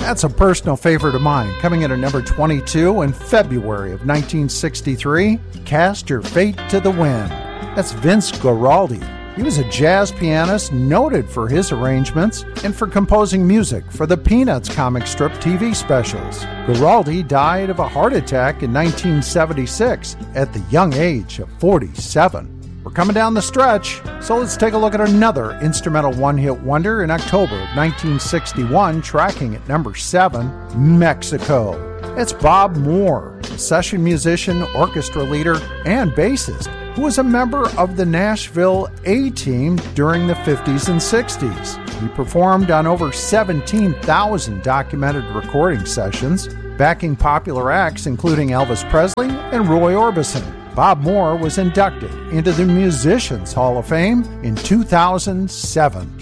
That's a personal favorite of mine, coming in at number 22 in February of 1963, Cast Your Fate to the Wind. That's Vince Guaraldi. He was a jazz pianist noted for his arrangements and for composing music for the Peanuts comic strip TV specials. Guaraldi died of a heart attack in 1976 at the young age of 47. We're coming down the stretch, so let's take a look at another instrumental one-hit wonder in October of 1961, tracking at number 7, Mexico. It's Bob Moore, a session musician, orchestra leader, and bassist, who was a member of the Nashville A-Team during the 50s and 60s. He performed on over 17,000 documented recording sessions, backing popular acts including Elvis Presley and Roy Orbison. Bob Moore was inducted into the Musicians Hall of Fame in 2007.